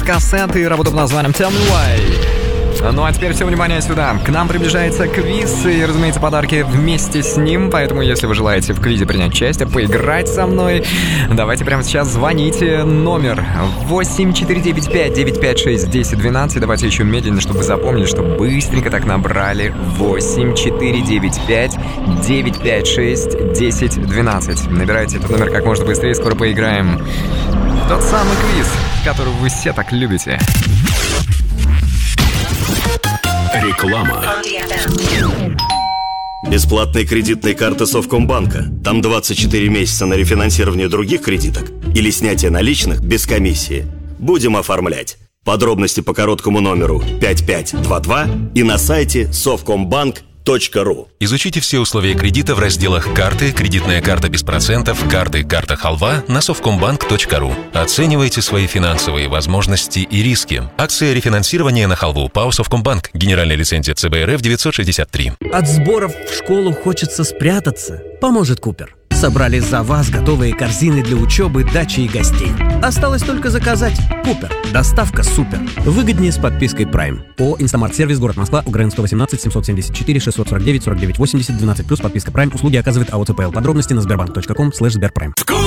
кассеты и работа под названием Tell Me Why. Ну а теперь все внимание сюда. К нам приближается квиз и, разумеется, подарки вместе с ним. Поэтому, если вы желаете в квизе принять участие, поиграть со мной, давайте прямо сейчас звоните. Номер 8495-956-1012. Давайте еще медленно, чтобы вы запомнили, что быстренько так набрали 8495-956-1012. Набирайте этот номер как можно быстрее, скоро поиграем в тот самый квиз, который вы все так любите. Реклама. Бесплатные кредитные карты Совкомбанка. Там 24 месяца на рефинансирование других кредиток или снятие наличных без комиссии. Будем оформлять. Подробности по короткому номеру 5522 и на сайте совкомбанк.ру. Изучите все условия кредита в разделах «Карты», «Кредитная карта без процентов», «Карты», «Карта халва» на совкомбанк.ру. Оценивайте свои финансовые возможности и риски. Акция рефинансирования на халву. ПАО «Совкомбанк». Генеральная лицензия ЦБ РФ 963. От сборов в школу хочется спрятаться. Поможет Купер. Собрали за вас готовые корзины для учебы, дачи и гостей. Осталось только заказать. Купер. Доставка супер. Выгоднее с подпиской Prime. ООО «Инстамарт-сервис», город Москва, УГРН 118 774 649 49 80 12+, подписка Prime. Услуги оказывает АО ЦПЛ. Подробности на sberbank.com/sberprime.